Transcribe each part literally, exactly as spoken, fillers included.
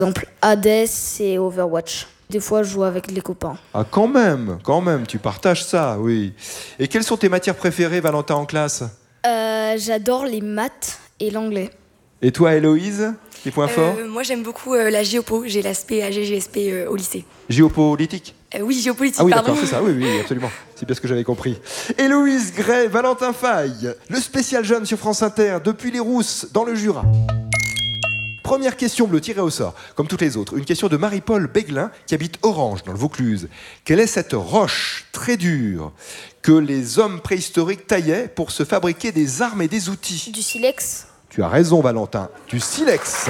Par exemple, Hades et Overwatch. Des fois, je joue avec les copains. Ah, quand même, quand même, tu partages ça, oui. Et quelles sont tes matières préférées, Valentin, en classe? Euh, j'adore les maths et l'anglais. Et toi, Héloïse, tes points forts? Euh, moi, j'aime beaucoup euh, la géopo. J'ai l'aspect A G G S P euh, au lycée. Géopolitique? Euh, oui, géopolitique, Ah oui, pardon. d'accord, c'est ça, oui, oui, absolument. C'est bien ce que j'avais compris. Héloïse Gray, Valentin Faye, le spécial jeune sur France Inter, depuis les Rousses, dans le Jura. Première question bleue tirée au sort, comme toutes les autres. Une question de Marie-Paul Béglin, qui habite Orange, dans le Vaucluse. Quelle est cette roche très dure que les hommes préhistoriques taillaient pour se fabriquer des armes et des outils? Du silex. Tu as raison, Valentin. Du silex.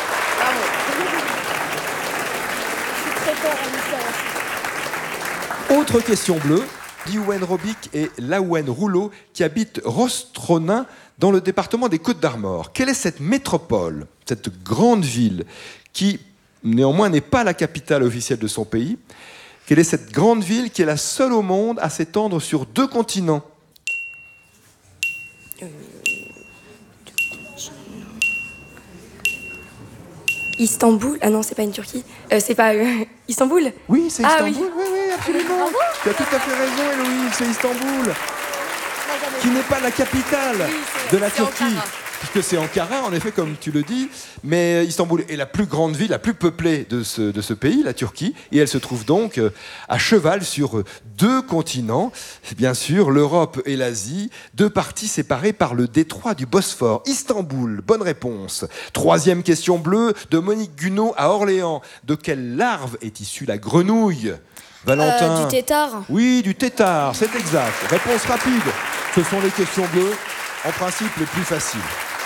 Autre question bleue. Liouen Robic et Laouen Rouleau, qui habitent Rostronin, dans le département des Côtes-d'Armor. Quelle est cette métropole, cette grande ville, qui néanmoins n'est pas la capitale officielle de son pays? Quelle est cette grande ville qui est la seule au monde à s'étendre sur deux continents? Istanbul. Ah non, c'est pas une Turquie. Euh, c'est pas euh, Istanbul. Oui, c'est Ah, Istanbul. oui. Oui, oui, absolument. Tu as tout à fait raison, Héloïse, c'est Istanbul, qui n'est pas la capitale Oui, c'est- de la c'est Turquie. Ankara. Puisque c'est Ankara, en effet, comme tu le dis, mais Istanbul est la plus grande ville, la plus peuplée de ce, de ce pays, la Turquie, et elle se trouve donc euh, à cheval sur deux continents, bien sûr, l'Europe et l'Asie, deux parties séparées par le détroit du Bosphore. Istanbul, bonne réponse. Troisième question bleue de Monique Gunaud à Orléans. De quelle larve est issue la grenouille? Valentin. Euh, du tétard. Oui, du tétard, c'est exact. Réponse rapide. Ce sont les questions bleues, en principe les plus faciles.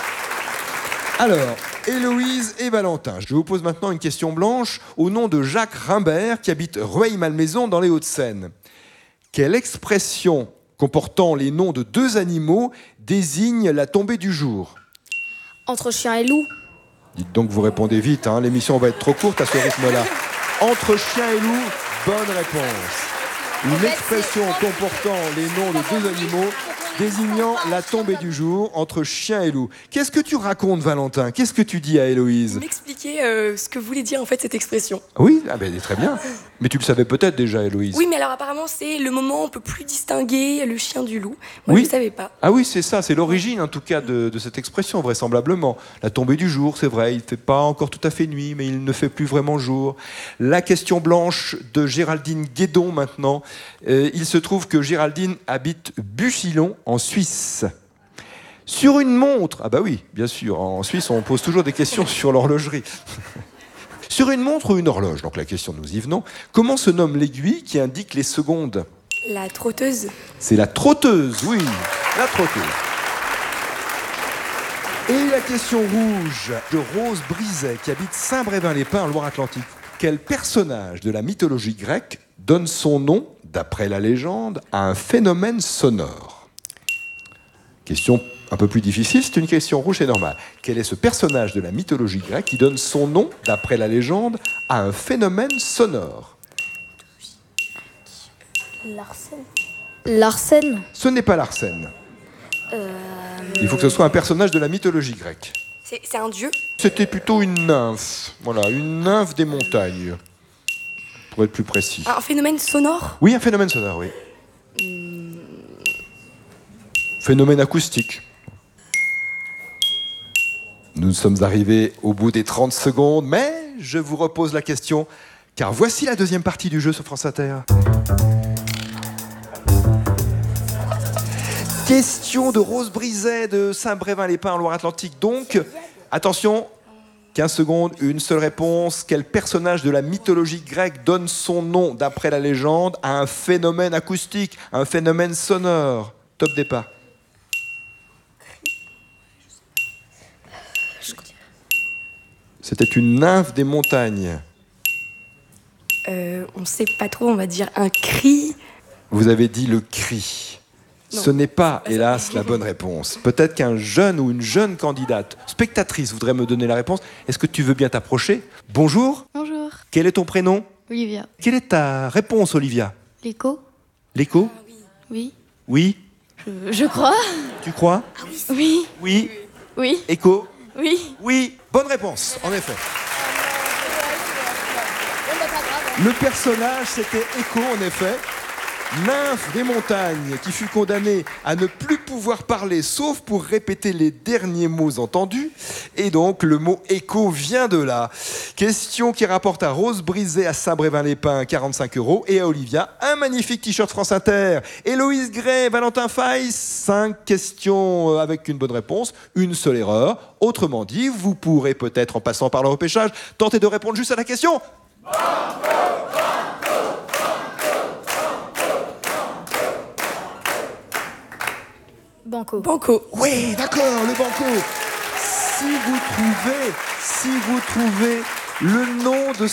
Alors, Héloïse et Valentin, je vous pose maintenant une question blanche au nom de Jacques Rimbert, qui habite Rueil-Malmaison dans les Hauts-de-Seine. Quelle expression comportant les noms de deux animaux désigne la tombée du jour? Entre chien et loup. Dites donc, vous répondez vite, hein, l'émission va être trop courte à ce rythme-là. Entre chien et loup, bonne réponse. Une expression comportant les noms de deux animaux désignant la tombée du jour entre chien et loup. Qu'est-ce que tu racontes, Valentin? Qu'est-ce que tu dis à Héloïse? M'expliquer euh, ce que voulait dire en fait cette expression. Oui, ah ben, très bien. Mais tu le savais peut-être déjà, Héloïse. Oui, mais alors apparemment c'est le moment où on peut plus distinguer le chien du loup. Moi, Oui. je ne savais pas. Ah oui, c'est ça, c'est l'origine en tout cas de, de cette expression, vraisemblablement. La tombée du jour, c'est vrai, il ne fait pas encore tout à fait nuit, mais il ne fait plus vraiment jour. La question blanche de Géraldine Guédon maintenant. Euh, il se trouve que Géraldine habite Bucillon, en Suisse. Sur une montre, ah bah oui, bien sûr, en Suisse on pose toujours des questions sur l'horlogerie. Sur une montre ou une horloge, donc la question, nous y venons, comment se nomme l'aiguille qui indique les secondes? La trotteuse. C'est la trotteuse, oui, la trotteuse. Et la question rouge de Rose Brizet, qui habite Saint-Brévin-les-Pins en Loire-Atlantique. Quel personnage de la mythologie grecque donne son nom, d'après la légende, à un phénomène sonore? Question un peu plus difficile, c'est une question rouge, c'est normal. Quel est ce personnage de la mythologie grecque qui donne son nom, d'après la légende, à un phénomène sonore? Larsen. Larsen. Ce n'est pas Larsen. Euh... Il faut que ce soit un personnage de la mythologie grecque. C'est c'est un dieu. C'était plutôt une nymphe. Voilà, une nymphe des montagnes, pour être plus précis. Un phénomène sonore. Oui, un phénomène sonore, oui. Phénomène acoustique. Nous sommes arrivés au bout des trente secondes, mais je vous repose la question, car voici la deuxième partie du jeu sur France Inter. Question de Rose Brizet de Saint-Brévin-les-Pins en Loire-Atlantique. Donc, attention, quinze secondes, une seule réponse. Quel personnage de la mythologie grecque donne son nom, d'après la légende, à un phénomène acoustique, un phénomène sonore? Top départ. C'était une nymphe des montagnes. Euh, on sait pas trop, on va dire un cri. Vous avez dit le cri. Non. Ce n'est pas, hélas, la bonne réponse. Peut-être qu'un jeune ou une jeune candidate, spectatrice, voudrait me donner la réponse. Est-ce que tu veux bien t'approcher? Bonjour. Bonjour, Quel est ton prénom? Olivia. Quelle est ta réponse, Olivia? L'écho? L'écho? Oui. Oui. Je, je crois. Tu crois? Oui. Oui. Oui. Écho? Oui. Oui. Bonne réponse, en effet. Le personnage, c'était Echo, en effet. Nymphe des montagnes qui fut condamnée à ne plus pouvoir parler sauf pour répéter les derniers mots entendus. Et donc le mot écho vient de là. Question qui rapporte à Rose Brisé à Saint-Brévin-les-Pins quarante-cinq euros et à Olivia un magnifique t-shirt France Inter. Héloïse Gray, Valentin Fay, cinq questions avec une bonne réponse, une seule erreur. Autrement dit, vous pourrez peut-être en passant par le repêchage tenter de répondre juste à la question. Banco. Banco. Oui, d'accord, le banco. Si vous trouvez, si vous trouvez le nom de